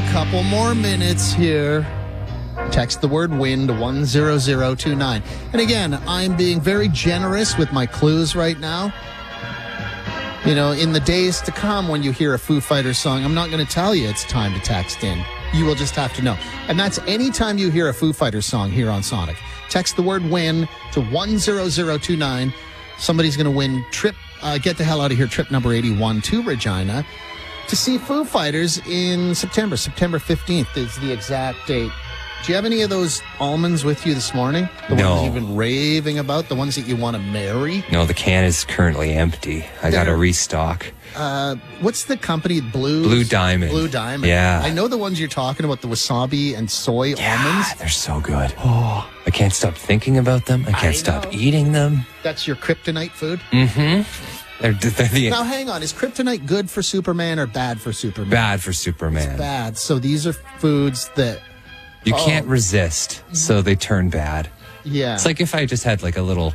couple more minutes here. Text the word WIN to 10029. And again, I'm being very generous with my clues right now. You know, in the days to come when you hear a Foo Fighters song, I'm not going to tell you it's time to text in. You will just have to know. And that's anytime you hear a Foo Fighters song here on Sonic. Text the word WIN to 10029. Somebody's going to win Get the Hell Out of Here trip number 81 to Regina to see Foo Fighters in September. September 15th is the exact date. Do you have any of those almonds with you this morning? The ones you've been raving about? The ones that you want to marry? No, the can is currently empty. I got to restock. What's the company? Blue Diamond. Blue Diamond. Yeah. I know the ones you're talking about, the wasabi and soy almonds. They're so good. Oh, I can't stop thinking about them. I can't stop eating them. That's your kryptonite food? Mm-hmm. Now, hang on. Is kryptonite good for Superman or bad for Superman? Bad for Superman. It's bad. So these are foods that... You can't resist, so they turn bad. Yeah. It's like if I just had like a little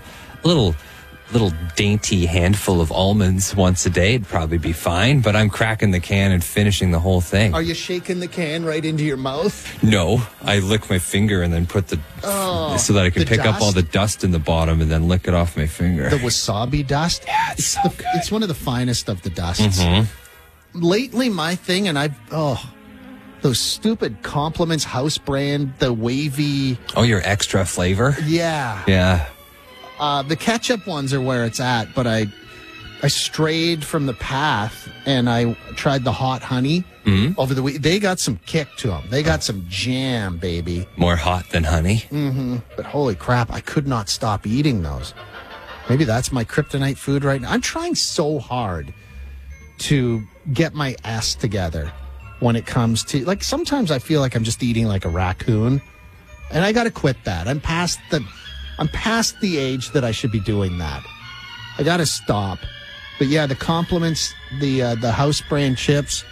dainty handful of almonds once a day, it'd probably be fine, but I'm cracking the can and finishing the whole thing. Are you shaking the can right into your mouth? No, I lick my finger and then put so that I can pick up all the dust in the bottom and then lick it off my finger. The wasabi dust? Yeah, it's one of the finest of the dusts. Mm-hmm. Lately, my thing, and those stupid Compliments house brand, the wavy... Oh, your extra flavor? Yeah. Yeah. The ketchup ones are where it's at, but I strayed from the path and I tried the hot honey over the week. They got some kick to them. They got some jam, baby. More hot than honey? Mm-hmm. But holy crap, I could not stop eating those. Maybe that's my kryptonite food right now. I'm trying so hard to get my ass together when it comes to, like, sometimes I feel like I'm just eating like a raccoon, and I got to quit that. I'm past the age that I should be doing that. I got to stop. But yeah, the Compliments, the house brand chips.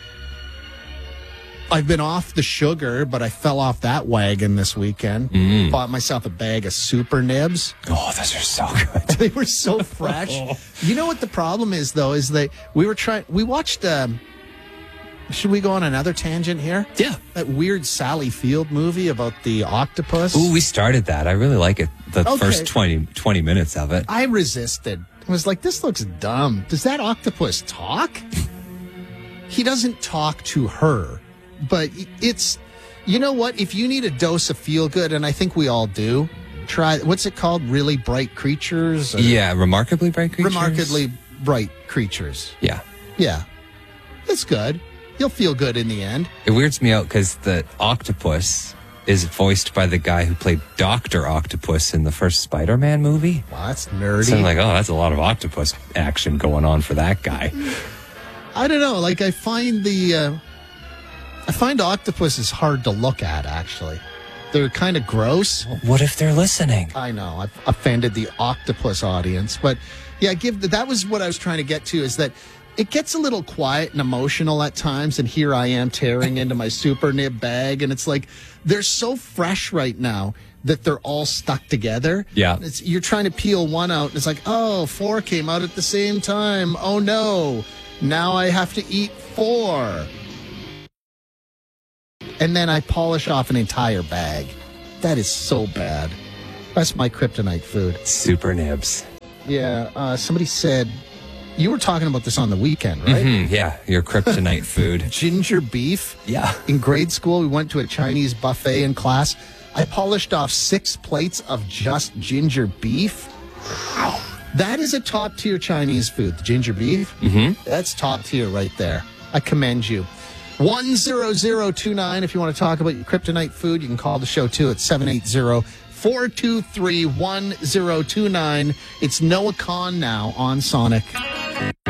I've been off the sugar, but I fell off that wagon this weekend. Bought myself a bag of Super Nibs. Oh, those are so good. They were so fresh. You know what the problem is, though, is we watched... should we go on another tangent here? Yeah. That weird Sally Field movie about the octopus. Ooh, we started that. I really like it. The first 20 minutes of it. I resisted. I was like, this looks dumb. Does that octopus talk? He doesn't talk to her. But it's, you know what? If you need a dose of feel-good, and I think we all do, try, what's it called? Really Bright Creatures? Yeah, Remarkably Bright Creatures. Remarkably Bright Creatures. Yeah. Yeah. It's good. You'll feel good in the end. It weirds me out because the octopus is voiced by the guy who played Dr. Octopus in the first Spider-Man movie. Wow, that's nerdy. So I'm like, oh, that's a lot of octopus action going on for that guy. I don't know. Like, I find octopuses hard to look at, actually. They're kind of gross. What if they're listening? I know. I've offended the octopus audience. But, yeah, that was what I was trying to get to, is that it gets a little quiet and emotional at times, and here I am tearing into my Super Nib bag, and it's like they're so fresh right now that they're all stuck together. Yeah. You're trying to peel one out, and it's like, oh, 4 came out at the same time. Oh, no. Now I have to eat 4. And then I polish off an entire bag. That is so bad. That's my kryptonite food. Super Nibs. Yeah. Somebody said... You were talking about this on the weekend, right? Mm-hmm, yeah, your kryptonite food. Ginger beef? Yeah. In grade school, we went to a Chinese buffet in class. I polished off 6 plates of just ginger beef. That is a top-tier Chinese food, the ginger beef. Mm-hmm. That's top tier right there. I commend you. 10029, if you want to talk about your kryptonite food, you can call the show, too, at 780-423-1029. It's Noah Kahn now on Sonic.